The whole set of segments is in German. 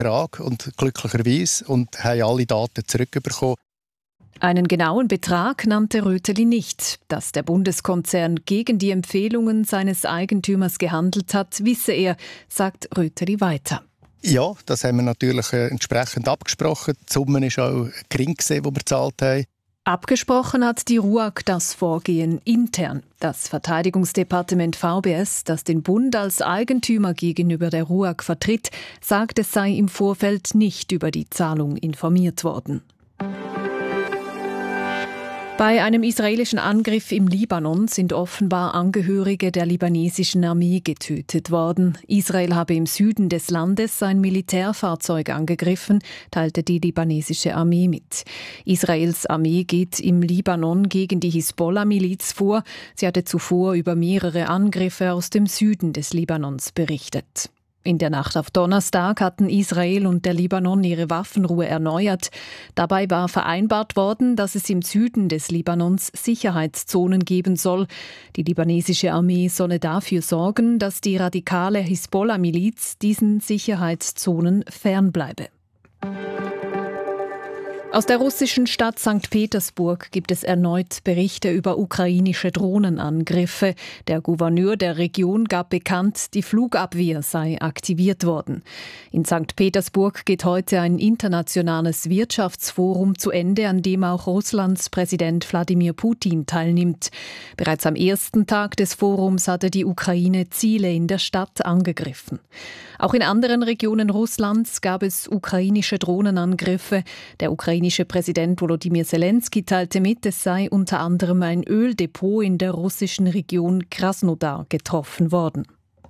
Betrag und glücklicherweise und haben alle Daten zurückbekommen. Einen genauen Betrag nannte Röteli nicht. Dass der Bundeskonzern gegen die Empfehlungen seines Eigentümers gehandelt hat, wisse er, sagt Röteli weiter. Ja, das haben wir natürlich entsprechend abgesprochen. Die Summe war auch gering, die wir gezahlt haben. Abgesprochen hat die RUAG das Vorgehen intern. Das Verteidigungsdepartement VBS, das den Bund als Eigentümer gegenüber der RUAG vertritt, sagt, es sei im Vorfeld nicht über die Zahlung informiert worden. Bei einem israelischen Angriff im Libanon sind offenbar Angehörige der libanesischen Armee getötet worden. Israel habe im Süden des Landes ein Militärfahrzeug angegriffen, teilte die libanesische Armee mit. Israels Armee geht im Libanon gegen die Hisbollah-Miliz vor. Sie hatte zuvor über mehrere Angriffe aus dem Süden des Libanons berichtet. In der Nacht auf Donnerstag hatten Israel und der Libanon ihre Waffenruhe erneuert. Dabei war vereinbart worden, dass es im Süden des Libanons Sicherheitszonen geben soll. Die libanesische Armee solle dafür sorgen, dass die radikale Hisbollah-Miliz diesen Sicherheitszonen fernbleibe. Aus der russischen Stadt St. Petersburg gibt es erneut Berichte über ukrainische Drohnenangriffe. Der Gouverneur der Region gab bekannt, die Flugabwehr sei aktiviert worden. In St. Petersburg geht heute ein internationales Wirtschaftsforum zu Ende, an dem auch Russlands Präsident Wladimir Putin teilnimmt. Bereits am ersten Tag des Forums hatte die Ukraine Ziele in der Stadt angegriffen. Auch in anderen Regionen Russlands gab es ukrainische Drohnenangriffe. Der ukrainische Präsident Volodymyr Zelensky teilte mit, es sei unter anderem ein Öldepot in der russischen Region Krasnodar getroffen worden.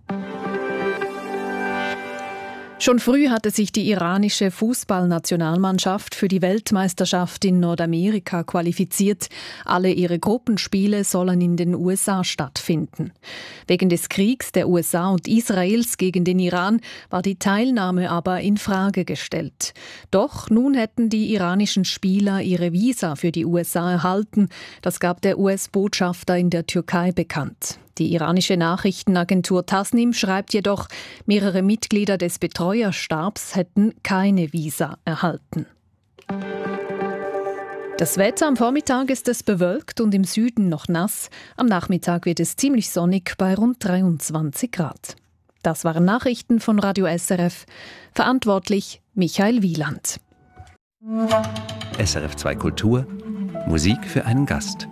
Schon früh hatte sich die iranische Fußballnationalmannschaft für die Weltmeisterschaft in Nordamerika qualifiziert. Alle ihre Gruppenspiele sollen in den USA stattfinden. Wegen des Kriegs der USA und Israels gegen den Iran war die Teilnahme aber in Frage gestellt. Doch nun hätten die iranischen Spieler ihre Visa für die USA erhalten. Das gab der US-Botschafter in der Türkei bekannt. Die iranische Nachrichtenagentur Tasnim schreibt jedoch, mehrere Mitglieder des Betreuerstabs hätten keine Visa erhalten. Das Wetter am Vormittag ist es bewölkt und im Süden noch nass. Am Nachmittag wird es ziemlich sonnig bei rund 23 Grad. Das waren Nachrichten von Radio SRF. Verantwortlich Michael Wieland. SRF 2 Kultur, Musik für einen Gast.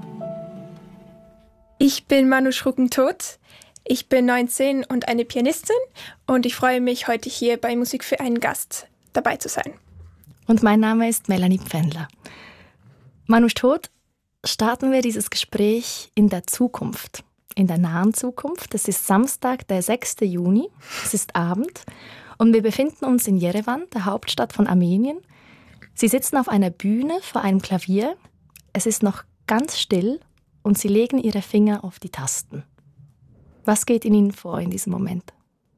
Ich bin Manu Schruckentoth, ich bin 19 und eine Pianistin und ich freue mich, heute hier bei Musik für einen Gast dabei zu sein. Und mein Name ist Melanie Pfändler. Manu Todt, starten wir dieses Gespräch in der Zukunft, in der nahen Zukunft. Es ist Samstag, der 6. Juni, es ist Abend und wir befinden uns in Jerewan, der Hauptstadt von Armenien. Sie sitzen auf einer Bühne vor einem Klavier, es ist noch ganz still. Und sie legen ihre Finger auf die Tasten. Was geht in Ihnen vor in diesem Moment?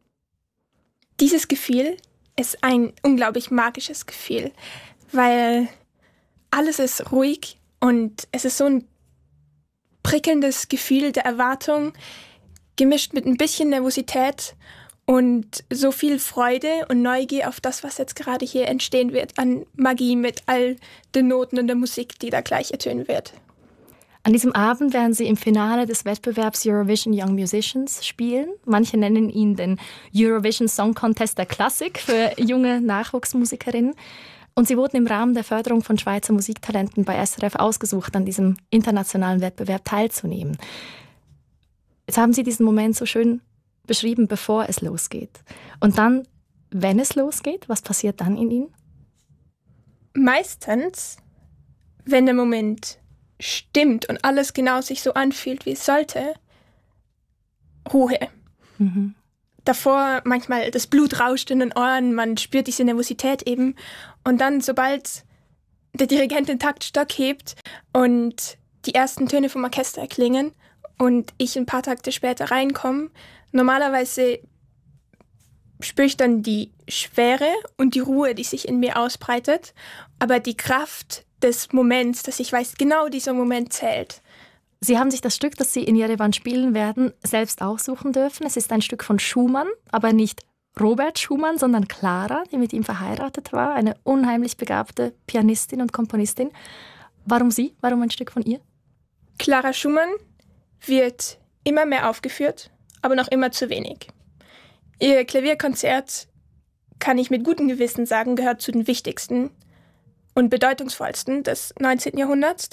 Dieses Gefühl ist ein unglaublich magisches Gefühl, weil alles ist ruhig und es ist so ein prickelndes Gefühl der Erwartung, gemischt mit ein bisschen Nervosität und so viel Freude und Neugier auf das, was jetzt gerade hier entstehen wird, an Magie mit all den Noten und der Musik, die da gleich ertönen wird. An diesem Abend werden Sie im Finale des Wettbewerbs Eurovision Young Musicians spielen. Manche nennen ihn den Eurovision Song Contest der Klassik für junge Nachwuchsmusikerinnen. Und Sie wurden im Rahmen der Förderung von Schweizer Musiktalenten bei SRF ausgesucht, an diesem internationalen Wettbewerb teilzunehmen. Jetzt haben Sie diesen Moment so schön beschrieben, bevor es losgeht. Und dann, wenn es losgeht, was passiert dann in Ihnen? Meistens, wenn der Moment stimmt und alles genau sich so anfühlt, wie es sollte, Ruhe. Mhm. Davor manchmal das Blut rauscht in den Ohren, man spürt diese Nervosität eben. Und dann, sobald der Dirigent den Taktstock hebt und die ersten Töne vom Orchester erklingen und ich ein paar Takte später reinkomme, normalerweise spüre ich dann die Schwere und die Ruhe, die sich in mir ausbreitet, aber die Kraft des Moments, dass ich weiß, genau dieser Moment zählt. Sie haben sich das Stück, das Sie in Jerewan spielen werden, selbst aussuchen dürfen. Es ist ein Stück von Schumann, aber nicht Robert Schumann, sondern Clara, die mit ihm verheiratet war, eine unheimlich begabte Pianistin und Komponistin. Warum sie? Warum ein Stück von ihr? Clara Schumann wird immer mehr aufgeführt, aber noch immer zu wenig. Ihr Klavierkonzert, kann ich mit gutem Gewissen sagen, gehört zu den wichtigsten und bedeutungsvollsten des 19. Jahrhunderts.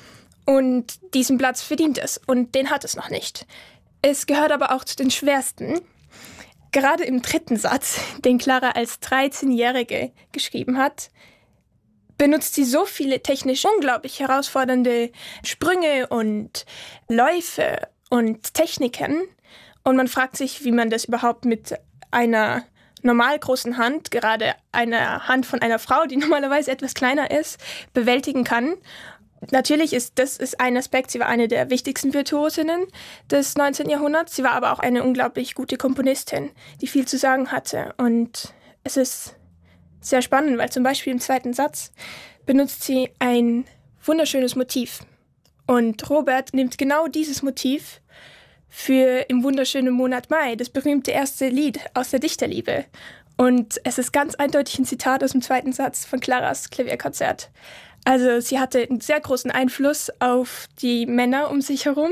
Und diesen Platz verdient es und den hat es noch nicht. Es gehört aber auch zu den schwersten. Gerade im 3. Satz, den Clara als 13-Jährige geschrieben hat, benutzt sie so viele technisch unglaublich herausfordernde Sprünge und Läufe und Techniken. Und man fragt sich, wie man das überhaupt mit einer normal großen Hand, gerade einer Hand von einer Frau, die normalerweise etwas kleiner ist, bewältigen kann. Natürlich ist das ein Aspekt. Sie war eine der wichtigsten Virtuosinnen des 19. Jahrhunderts. Sie war aber auch eine unglaublich gute Komponistin, die viel zu sagen hatte. Und es ist sehr spannend, weil zum Beispiel im 2. Satz benutzt sie ein wunderschönes Motiv. Und Robert nimmt genau dieses Motiv für Im wunderschönen Monat Mai, das berühmte erste Lied aus der Dichterliebe. Und es ist ganz eindeutig ein Zitat aus dem 2. Satz von Claras Klavierkonzert. Also sie hatte einen sehr großen Einfluss auf die Männer um sich herum.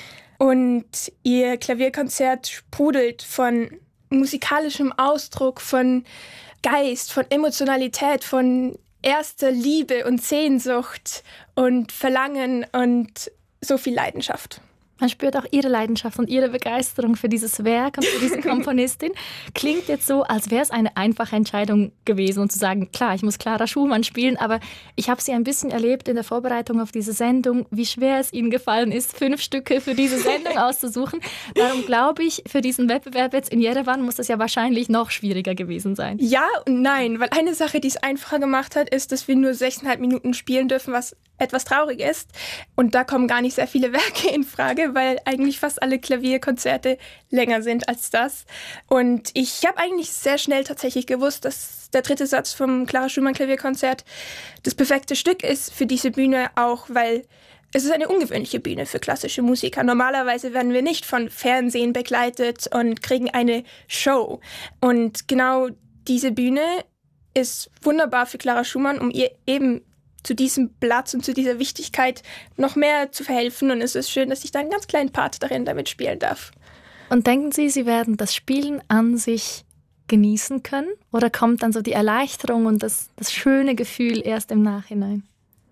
Und ihr Klavierkonzert sprudelt von musikalischem Ausdruck, von Geist, von Emotionalität, von erster Liebe und Sehnsucht und Verlangen und so viel Leidenschaft. Man spürt auch ihre Leidenschaft und ihre Begeisterung für dieses Werk und für diese Komponistin. Klingt jetzt so, als wäre es eine einfache Entscheidung gewesen und zu sagen, klar, ich muss Clara Schumann spielen, aber ich habe sie ein bisschen erlebt in der Vorbereitung auf diese Sendung, wie schwer es ihnen gefallen ist, 5 Stücke für diese Sendung auszusuchen. Darum glaube ich, für diesen Wettbewerb jetzt in Jerewan muss das ja wahrscheinlich noch schwieriger gewesen sein. Ja und nein, weil eine Sache, die es einfacher gemacht hat, ist, dass wir nur 6,5 Minuten spielen dürfen, was etwas traurig ist. Und da kommen gar nicht sehr viele Werke in Frage, weil eigentlich fast alle Klavierkonzerte länger sind als das. Und ich habe eigentlich sehr schnell tatsächlich gewusst, dass der 3. Satz vom Clara Schumann Klavierkonzert das perfekte Stück ist für diese Bühne, auch weil es ist eine ungewöhnliche Bühne für klassische Musiker. Normalerweise werden wir nicht von Fernsehen begleitet und kriegen eine Show. Und genau diese Bühne ist wunderbar für Clara Schumann, um ihr eben zu diesem Platz und zu dieser Wichtigkeit noch mehr zu verhelfen. Und es ist schön, dass ich da einen ganz kleinen Part darin damit spielen darf. Und denken Sie, Sie werden das Spielen an sich genießen können? Oder kommt dann so die Erleichterung und das schöne Gefühl erst im Nachhinein?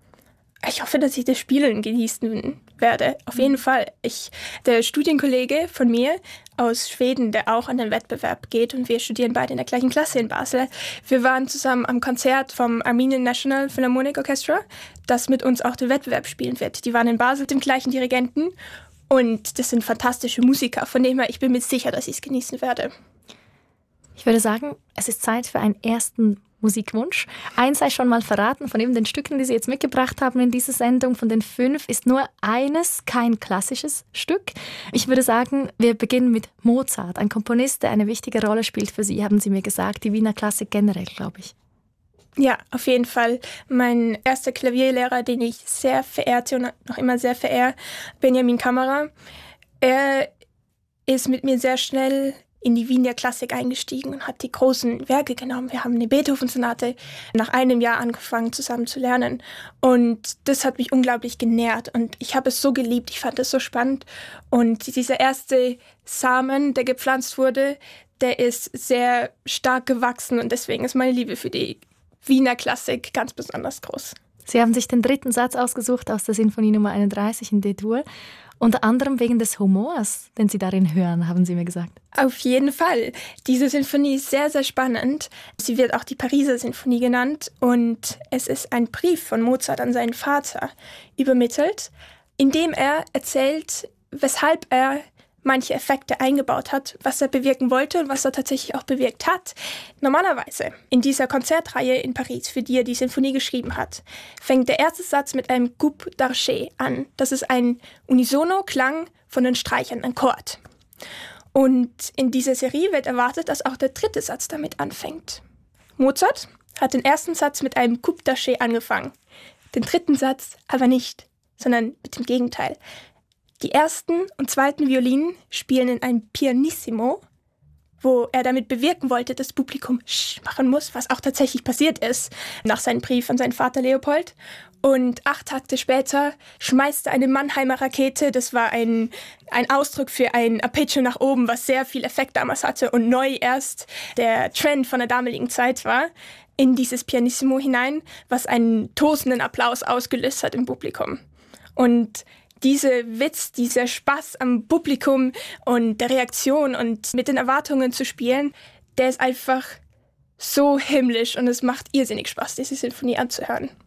Ich hoffe, dass ich das Spielen genießen werde. Auf jeden Fall. Der Studienkollege von mir aus Schweden, der auch an den Wettbewerb geht, und wir studieren beide in der gleichen Klasse in Basel. Wir waren zusammen am Konzert vom Armenian National Philharmonic Orchestra, das mit uns auch den Wettbewerb spielen wird. Die waren in Basel mit dem gleichen Dirigenten und das sind fantastische Musiker. Von dem her, ich bin mir sicher, dass ich es genießen werde. Ich würde sagen, es ist Zeit für einen ersten Musikwunsch. Eins sei schon mal verraten, von eben den Stücken, die Sie jetzt mitgebracht haben in dieser Sendung, von den 5 ist nur eines kein klassisches Stück. Ich würde sagen, wir beginnen mit Mozart, ein Komponist, der eine wichtige Rolle spielt für Sie, haben Sie mir gesagt, die Wiener Klassik generell, glaube ich. Ja, auf jeden Fall. Mein erster Klavierlehrer, den ich sehr verehrte und noch immer sehr verehre, Benjamin Kammerer. Er ist mit mir sehr schnell in die Wiener Klassik eingestiegen und hat die großen Werke genommen. Wir haben eine Beethoven-Sonate nach einem Jahr angefangen zusammen zu lernen und das hat mich unglaublich genährt und ich habe es so geliebt, ich fand es so spannend und dieser erste Samen, der gepflanzt wurde, der ist sehr stark gewachsen und deswegen ist meine Liebe für die Wiener Klassik ganz besonders groß. Sie haben sich den 3. Satz ausgesucht aus der Sinfonie Nummer 31 in D-Dur. Unter anderem wegen des Humors, den Sie darin hören, haben Sie mir gesagt. Auf jeden Fall. Diese Sinfonie ist sehr, sehr spannend. Sie wird auch die Pariser Sinfonie genannt und es ist ein Brief von Mozart an seinen Vater übermittelt, in dem er erzählt, weshalb er manche Effekte eingebaut hat, was er bewirken wollte und was er tatsächlich auch bewirkt hat. Normalerweise in dieser Konzertreihe in Paris, für die er die Sinfonie geschrieben hat, fängt der erste Satz mit einem Coup d'archet an. Das ist ein Unisono-Klang von den Streichern, ein Chord. Und in dieser Serie wird erwartet, dass auch der 3. Satz damit anfängt. Mozart hat den ersten Satz mit einem Coup d'archet angefangen, den 3. Satz aber nicht, sondern mit dem Gegenteil. Die ersten und zweiten Violinen spielen in einem Pianissimo wo er damit bewirken wollte, dass das Publikum machen muss, was auch tatsächlich passiert ist, nach seinem Brief an seinen Vater Leopold. Und 8 Takte später schmeißt er eine Mannheimer Rakete, das war ein Ausdruck für ein Arpeggio nach oben, was sehr viel Effekt damals hatte und neu erst der Trend von der damaligen Zeit war, in dieses Pianissimo hinein, was einen tosenden Applaus ausgelöst hat im Publikum. Und dieser Witz, dieser Spaß am Publikum und der Reaktion und mit den Erwartungen zu spielen, der ist einfach so himmlisch und es macht irrsinnig Spaß, diese Sinfonie anzuhören.